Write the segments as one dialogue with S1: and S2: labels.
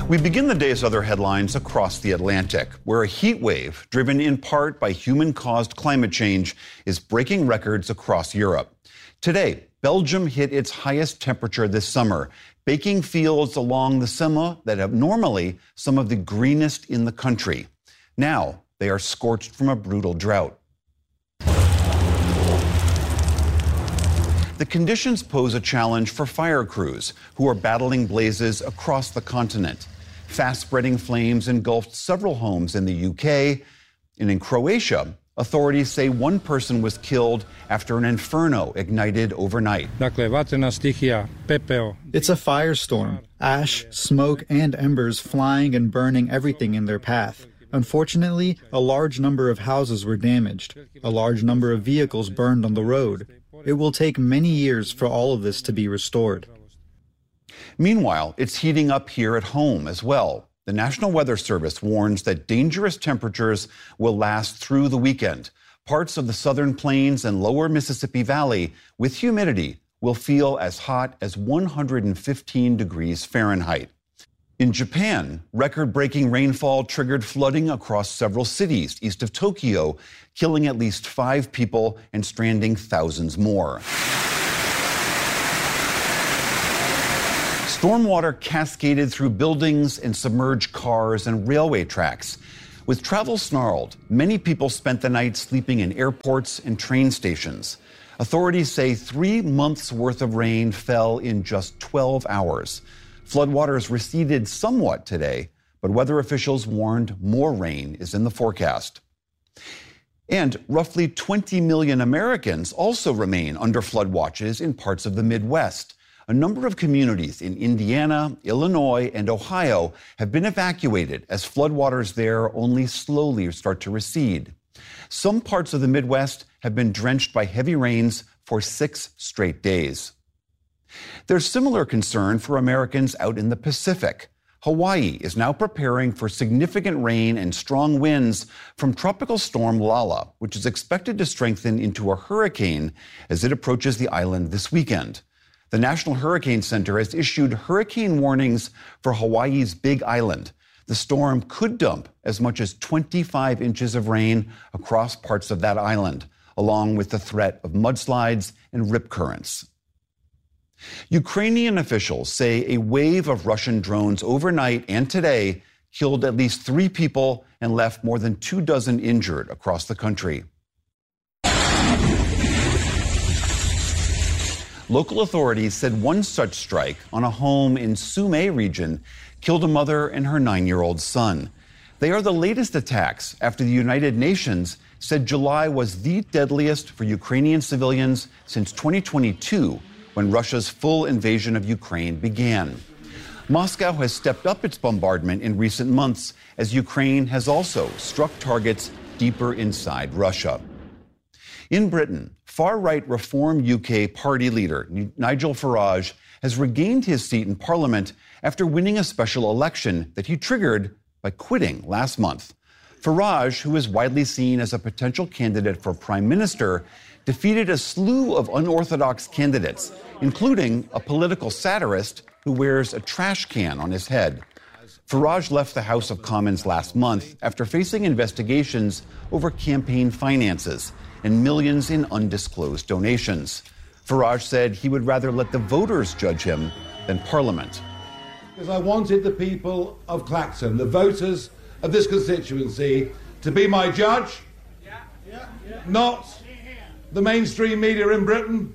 S1: We begin the day's other headlines across the Atlantic, where a heat wave, driven in part by human-caused climate change, is breaking records across Europe. Today, Belgium hit its highest temperature this summer, baking fields along the Somme that have normally some of the greenest in the country. Now, they are scorched from a brutal drought. The conditions pose a challenge for fire crews who are battling blazes across the continent. Fast-spreading flames engulfed several homes in the UK. And in Croatia, authorities say one person was killed after an inferno ignited overnight.
S2: It's a firestorm. Ash, smoke, and embers flying and burning everything in their path. Unfortunately, a large number of houses were damaged. A large number of vehicles burned on the road. It will take many years for all of this to be restored.
S1: Meanwhile, it's heating up here at home as well. The National Weather Service warns that dangerous temperatures will last through the weekend. Parts of the southern plains and lower Mississippi Valley with humidity will feel as hot as 115 degrees Fahrenheit. In Japan, record-breaking rainfall triggered flooding across several cities east of Tokyo, killing at least 5 people and stranding thousands more. Stormwater cascaded through buildings and submerged cars and railway tracks. With travel snarled, many people spent the night sleeping in airports and train stations. Authorities say 3 months' worth of rain fell in just 12 hours. Floodwaters receded somewhat today, but weather officials warned more rain is in the forecast. And roughly 20 million Americans also remain under flood watches in parts of the Midwest. A number of communities in Indiana, Illinois, and Ohio have been evacuated as floodwaters there only slowly start to recede. Some parts of the Midwest have been drenched by heavy rains for 6 straight days. There's similar concern for Americans out in the Pacific. Hawaii is now preparing for significant rain and strong winds from Tropical Storm Lala, which is expected to strengthen into a hurricane as it approaches the island this weekend. The National Hurricane Center has issued hurricane warnings for Hawaii's Big Island. The storm could dump as much as 25 inches of rain across parts of that island, along with the threat of mudslides and rip currents. Ukrainian officials say a wave of Russian drones overnight and today killed at least 3 people and left more than 24 injured across the country. Local authorities said one such strike on a home in Sumy region killed a mother and her 9-year-old son. They are the latest attacks after the United Nations said July was the deadliest for Ukrainian civilians since 2022, when Russia's full invasion of Ukraine began. Moscow has stepped up its bombardment in recent months as Ukraine has also struck targets deeper inside Russia. In Britain, far-right Reform UK party leader Nigel Farage has regained his seat in Parliament after winning a special election that he triggered by quitting last month. Farage, who is widely seen as a potential candidate for Prime Minister, defeated a slew of unorthodox candidates, including a political satirist who wears a trash can on his head. Farage left the House of Commons last month after facing investigations over campaign finances and millions in undisclosed donations. Farage said he would rather let the voters judge him than Parliament.
S3: Because I wanted the people of Clacton, the voters of this constituency, to be my judge, not the mainstream media in Britain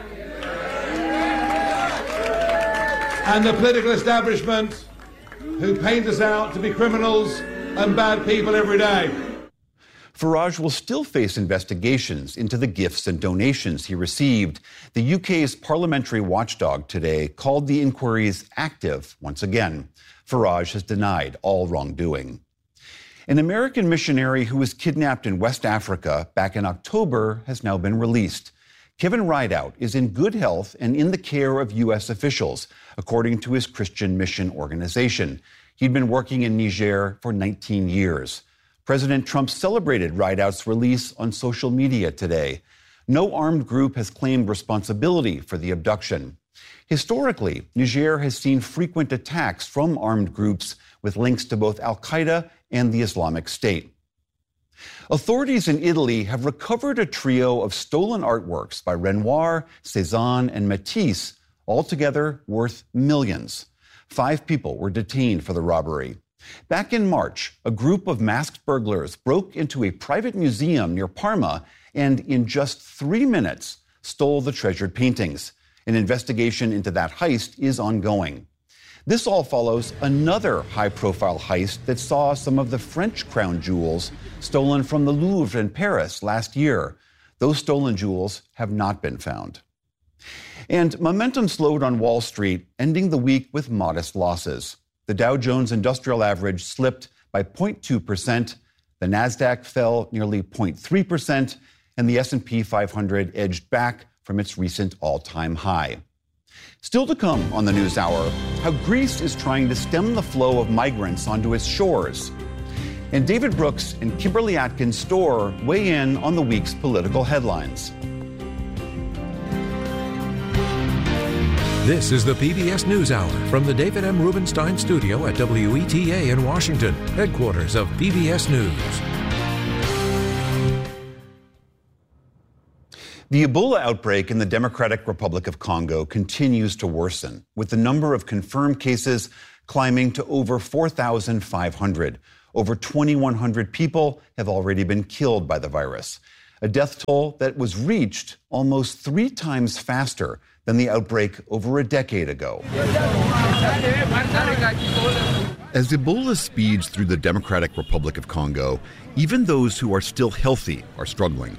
S3: and the political establishment who paint us out to be criminals and bad people every day.
S1: Farage will still face investigations into the gifts and donations he received. The UK's parliamentary watchdog today called the inquiries active once again. Farage has denied all wrongdoing. An American missionary who was kidnapped in West Africa back in October has now been released. Kevin Rideout is in good health and in the care of U.S. officials, according to his Christian mission organization. He'd been working in Niger for 19 years. President Trump celebrated Rideout's release on social media today. No armed group has claimed responsibility for the abduction. Historically, Niger has seen frequent attacks from armed groups with links to both al-Qaeda and the Islamic State. Authorities in Italy have recovered a trio of stolen artworks by Renoir, Cézanne, and Matisse, altogether worth millions. 5 people were detained for the robbery. Back in March, a group of masked burglars broke into a private museum near Parma and, in just 3 minutes, stole the treasured paintings. An investigation into that heist is ongoing. This all follows another high-profile heist that saw some of the French crown jewels stolen from the Louvre in Paris last year. Those stolen jewels have not been found. And momentum slowed on Wall Street, ending the week with modest losses. The Dow Jones Industrial Average slipped by 0.2%, the Nasdaq fell nearly 0.3%, and the S&P 500 edged back from its recent all-time high. Still to come on the NewsHour, how Greece is trying to stem the flow of migrants onto its shores. And David Brooks and Kimberly Atkins Storr weigh in on the week's political headlines.
S4: This is the PBS NewsHour from the David M. Rubenstein Studio at WETA in Washington, headquarters of PBS News.
S1: The Ebola outbreak in the Democratic Republic of Congo continues to worsen, with the number of confirmed cases climbing to over 4,500. Over 2,100 people have already been killed by the virus, a death toll that was reached almost 3 times faster than the outbreak over a decade ago. As Ebola speeds through the Democratic Republic of Congo, even those who are still healthy are struggling.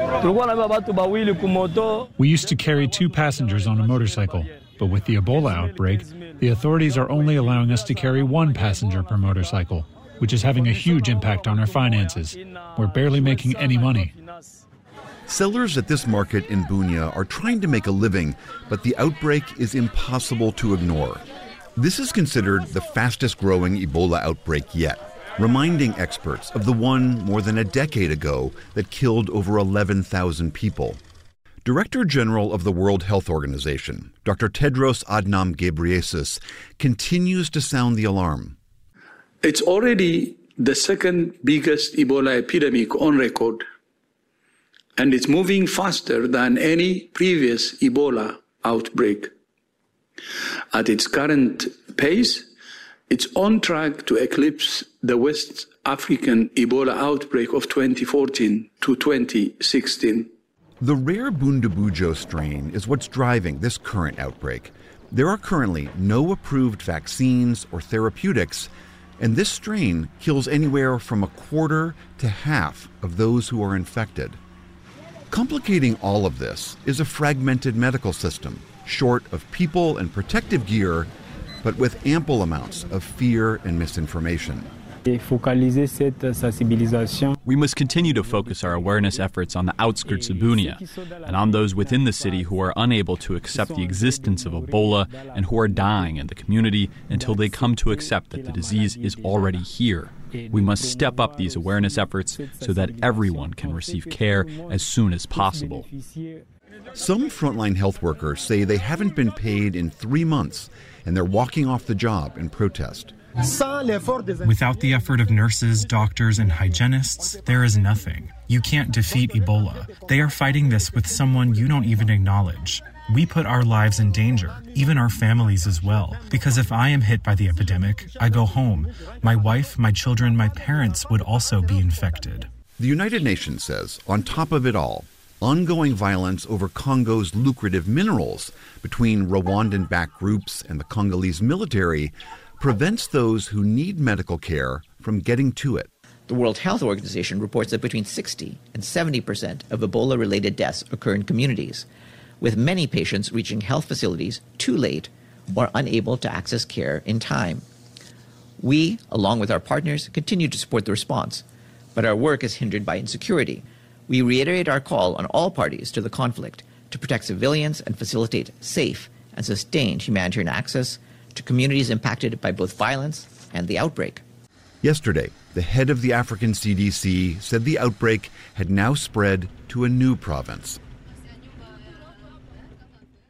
S5: We used to carry 2 passengers on a motorcycle, but with the Ebola outbreak, the authorities are only allowing us to carry 1 passenger per motorcycle, which is having a huge impact on our finances. We're barely making any money.
S1: Sellers at this market in Bunia are trying to make a living, but the outbreak is impossible to ignore. This is considered the fastest growing Ebola outbreak yet, reminding experts of the one more than a decade ago that killed over 11,000 people. Director General of the World Health Organization, Dr. Tedros Adhanom Ghebreyesus, continues to sound the alarm.
S6: It's already the second biggest Ebola epidemic on record, and it's moving faster than any previous Ebola outbreak. At its current pace, it's on track to eclipse the West African Ebola outbreak of 2014 to 2016.
S1: The rare Bundabujo strain is what's driving this current outbreak. There are currently no approved vaccines or therapeutics, and this strain kills anywhere from 1/4 to half of those who are infected. Complicating all of this is a fragmented medical system, short of people and protective gear, but with ample amounts of fear and misinformation.
S7: We
S8: must continue to focus our awareness efforts on the outskirts of Bunia and on those within the city who are unable to accept the existence of Ebola and who are dying in the community until they come to accept that the disease is already here. We must step up these awareness efforts so that everyone can receive care as soon as possible.
S1: Some frontline health workers say they haven't been paid in 3 months, and they're walking off the job in protest.
S9: Without the effort of nurses, doctors, and hygienists, there is nothing. You can't defeat Ebola. They are fighting this with someone you don't even acknowledge. We put our lives in danger, even our families as well, because if I am hit by the epidemic, I go home. My wife, my children, my parents would also be infected.
S1: The United Nations says, on top of it all, ongoing violence over Congo's lucrative minerals between Rwandan-backed groups and the Congolese military prevents those who need medical care from getting to it.
S10: The World Health Organization reports that between 60 and 70% of Ebola-related deaths occur in communities, with many patients reaching health facilities too late or unable to access care in time. We, along with our partners, continue to support the response, but our work is hindered by insecurity. We reiterate our call on all parties to the conflict to protect civilians and facilitate safe and sustained humanitarian access to communities impacted by both violence and the outbreak.
S1: Yesterday, the head of the African CDC said the outbreak had now spread to a new province.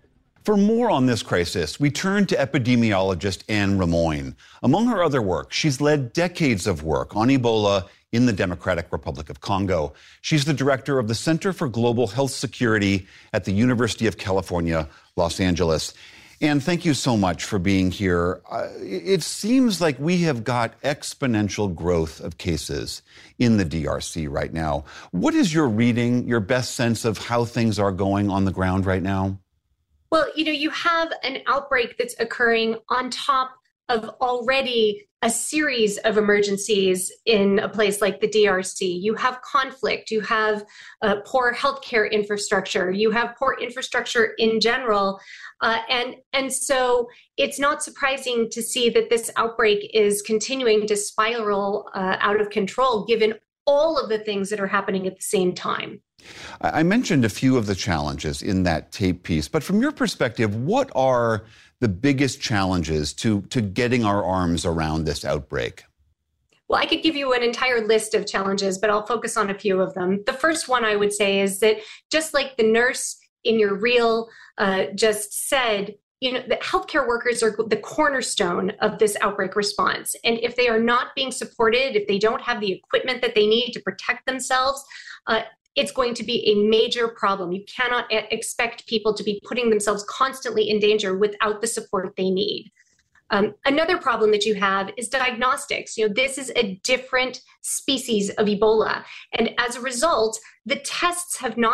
S1: For more on this crisis, we turn to epidemiologist Anne Rimoin. Among her other work, she's led decades of work on Ebola in the Democratic Republic of Congo. She's the director of the Center for Global Health Security at the University of California, Los Angeles. Anne, thank you so much for being here. It seems like we have got exponential growth of cases in the DRC right now. What is your reading, your best sense of how things are going on the ground right now?
S7: Well, you have an outbreak that's occurring on top of already a series of emergencies in a place like the DRC. You have conflict, you have poor healthcare infrastructure, you have poor infrastructure in general. And so it's not surprising to see that this outbreak is continuing to spiral out of control, given all of the things that are happening at the same time.
S1: I mentioned a few of the challenges in that tape piece, but from your perspective, what are the biggest challenges to getting our arms around this outbreak?
S7: Well, I could give you an entire list of challenges, but I'll focus on a few of them. The first one I would say is that just like the nurse in your reel just said, the healthcare workers are the cornerstone of this outbreak response. And if they are not being supported, if they don't have the equipment that they need to protect themselves, it's going to be a major problem. You cannot expect people to be putting themselves constantly in danger without the support they need. Another problem that you have is diagnostics. This is a different species of Ebola. And as a result, the tests have not